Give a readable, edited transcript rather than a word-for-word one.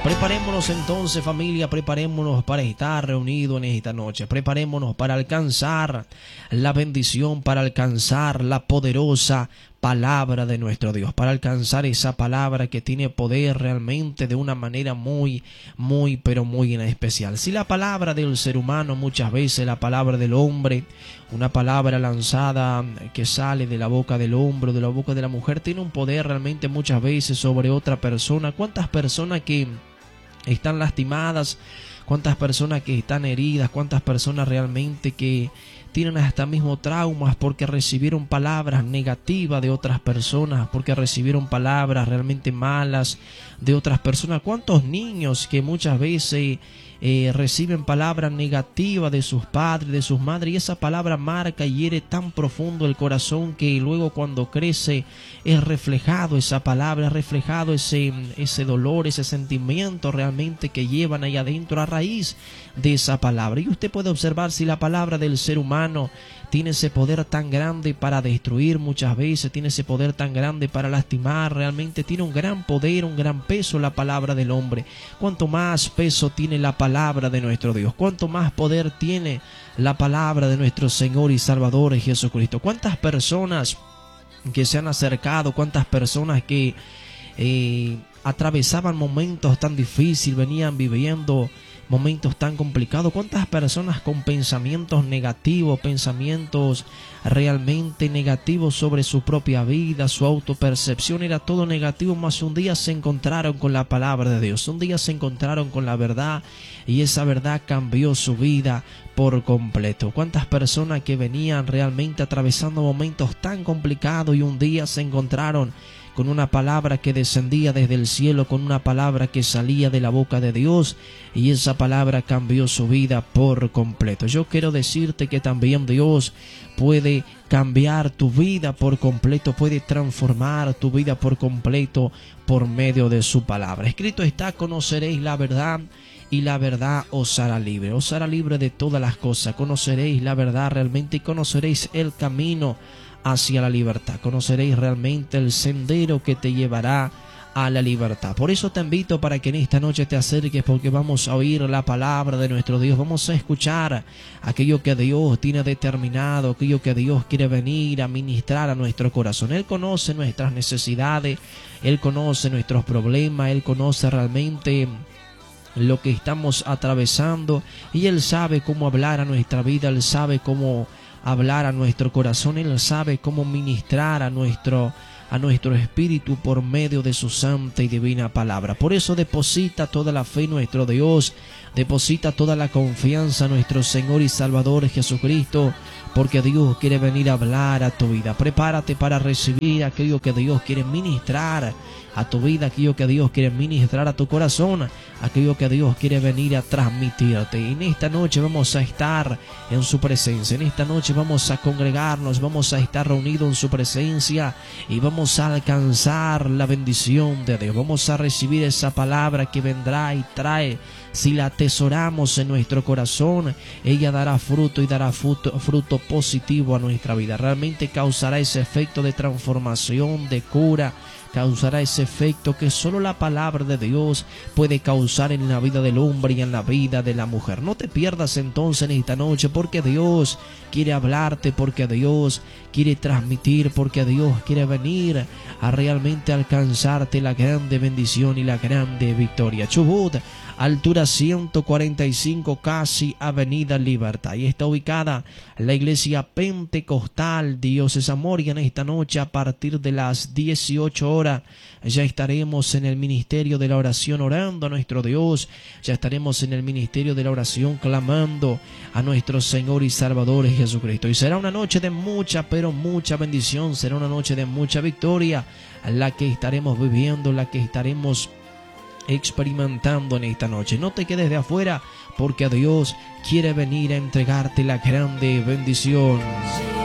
Preparémonos entonces, familia, preparémonos para estar reunidos en esta noche. Preparémonos para alcanzar la bendición, para alcanzar la poderosa palabra de nuestro Dios, para alcanzar esa palabra que tiene poder realmente de una manera muy especial. Si la palabra del ser humano, muchas veces la palabra del hombre, una palabra lanzada que sale de la boca del hombre, de la boca de la mujer, tiene un poder realmente muchas veces sobre otra persona. ¿Cuántas personas que están lastimadas? ¿Cuántas personas que están heridas? ¿Cuántas personas realmente que tienen hasta mismo traumas porque recibieron palabras negativas de otras personas, porque recibieron palabras realmente malas de otras personas? ¿Cuántos niños que muchas veces reciben palabras negativas de sus padres, de sus madres, y esa palabra marca y hiere tan profundo el corazón que luego cuando crece es reflejado esa palabra, es reflejado ese dolor, ese sentimiento realmente que llevan ahí adentro a raíz de esa palabra? Y usted puede observar si la palabra del ser humano tiene ese poder tan grande para destruir muchas veces, tiene ese poder tan grande para lastimar, realmente tiene un gran poder, un gran peso la palabra del hombre. Cuanto más peso tiene la palabra de nuestro Dios, cuanto más poder tiene la palabra de nuestro Señor y Salvador Jesucristo. Cuántas personas que se han acercado, cuántas personas que atravesaban momentos tan difíciles, venían viviendo momentos tan complicados, cuántas personas con pensamientos negativos, pensamientos realmente negativos sobre su propia vida, su autopercepción era todo negativo, mas un día se encontraron con la palabra de Dios, un día se encontraron con la verdad y esa verdad cambió su vida por completo. Cuántas personas que venían realmente atravesando momentos tan complicados y un día se encontraron con una palabra que descendía desde el cielo, con una palabra que salía de la boca de Dios, y esa palabra cambió su vida por completo. Yo quiero decirte que también Dios puede cambiar tu vida por completo, puede transformar tu vida por completo por medio de su palabra. Escrito está: conoceréis la verdad y la verdad os hará libre de todas las cosas. Conoceréis la verdad realmente y conoceréis el camino hacia la libertad. Conoceréis realmente el sendero que te llevará a la libertad. Por eso te invito para que en esta noche te acerques, porque vamos a oír la palabra de nuestro Dios. Vamos a escuchar aquello que Dios tiene determinado, aquello que Dios quiere venir a ministrar a nuestro corazón. Él conoce nuestras necesidades, Él conoce nuestros problemas, Él conoce realmente lo que estamos atravesando y Él sabe cómo hablar a nuestra vida, Él sabe cómo hablar a nuestro corazón, Él sabe cómo ministrar a nuestro espíritu por medio de su santa y divina palabra. Por eso deposita toda la fe en nuestro Dios, deposita toda la confianza en nuestro Señor y Salvador Jesucristo, porque Dios quiere venir a hablar a tu vida. Prepárate para recibir aquello que Dios quiere ministrar a tu vida, aquello que Dios quiere ministrar a tu corazón, aquello que Dios quiere venir a transmitirte. Y en esta noche vamos a estar en su presencia, en esta noche vamos a congregarnos, vamos a estar reunidos en su presencia y vamos a alcanzar la bendición de Dios. Vamos a recibir esa palabra que vendrá y trae. Si la atesoramos en nuestro corazón, ella dará fruto y dará fruto positivo a nuestra vida. Realmente causará ese efecto de transformación, de cura, causará ese efecto que solo la palabra de Dios puede causar en la vida del hombre y en la vida de la mujer. No te pierdas entonces en esta noche, porque Dios quiere hablarte, porque Dios quiere transmitir, porque Dios quiere venir a realmente alcanzarte la grande bendición y la grande victoria. Chubut, altura 145, casi Avenida Libertad. Y está ubicada la iglesia pentecostal Dios es Amor. Y en esta noche, a partir de las 18 horas, ya estaremos en el ministerio de la oración orando a nuestro Dios. Ya estaremos en el ministerio de la oración clamando a nuestro Señor y Salvador Jesucristo. Y será una noche de mucha, pero mucha bendición. Será una noche de mucha victoria la que estaremos viviendo, la que estaremos experimentando en esta noche. No te quedes de afuera, porque Dios quiere venir a entregarte la grande bendición.